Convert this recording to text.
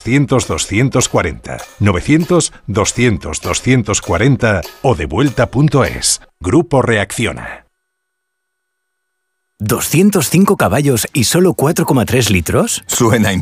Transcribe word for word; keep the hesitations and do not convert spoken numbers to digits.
novecientos doscientos cuarenta, novecientos doscientos doscientos cuarenta o devuelta.es. Grupo Reacciona. ¿doscientos cinco caballos y solo cuatro coma tres litros? Suena